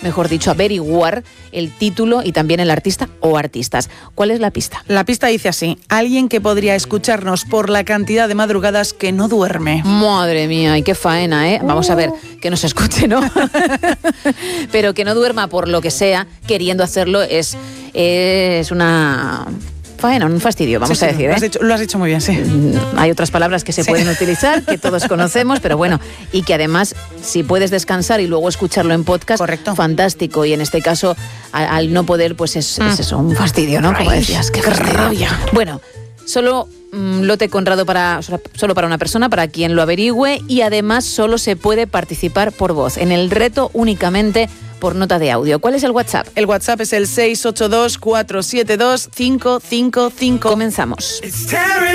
mejor dicho, averiguar el título y también el artista o artistas. ¿Cuál es la pista? La pista dice así: alguien que podría escucharnos por la cantidad de madrugadas que no duerme. Madre mía, y qué faena, ¿eh? Vamos a ver, que nos escuche, ¿no? Pero que no duerma por lo que sea, queriendo hacerlo, es una faena, un fastidio, vamos a decir, ¿eh? Lo has hecho muy bien, sí. Hay otras palabras que se pueden utilizar, que todos conocemos, pero bueno, y que además, si puedes descansar y luego escucharlo en podcast, correcto, fantástico. Y en este caso, al no poder, pues es eso, un fastidio, ¿no? Como decías, qué rabia. Bueno, solo lote Conrado solo para una persona, para quien lo averigüe, y además solo se puede participar por voz. En el reto únicamente por nota de audio. ¿Cuál es el WhatsApp? El WhatsApp es el 682-472-555. Comenzamos.